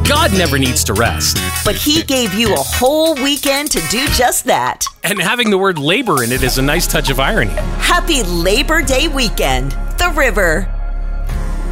God never needs to rest. But He gave you a whole weekend to do just that. And having the word labor in it is a nice touch of irony. Happy Labor Day weekend, The River.